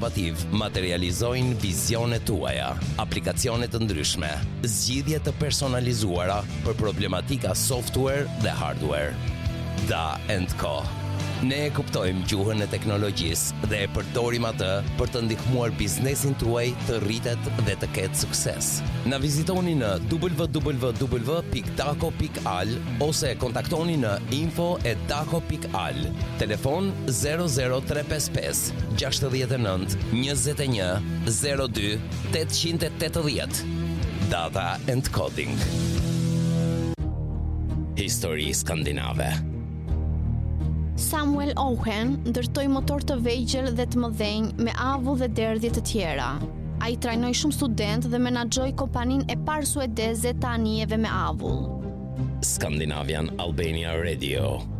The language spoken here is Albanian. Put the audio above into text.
inovativ materializojnë vizionet tuaja, aplikacione të ndryshme, zgjidhje të personalizuara për problematika software dhe hardware. Da & Co. Ne e kuptojmë gjuhën e teknologjisë dhe e përdorim atë për të ndihmuar biznesin tuaj të rritet dhe të ketë sukses. Na vizitoni në www.daco.al ose kontaktoni në info@daco.al. Telefon 00355 69 21 02 880. Data & Coding. Histori skandinave. Samuel Owen ndërtoi motor të vegjël dhe të mëdhenj me avull dhe derdhje të tjera. Ai trajnoi shumë student dhe menaxhoi kompaninë e parë suedeze të anijeve me avull. Scandinavian Albania Radio.